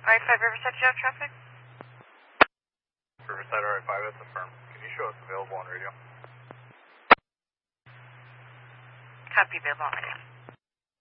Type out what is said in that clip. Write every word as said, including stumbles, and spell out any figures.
R I five Riverside, do you have traffic? Riverside R I five, that's affirmed. Can you show us available on radio? Copy, available on radio.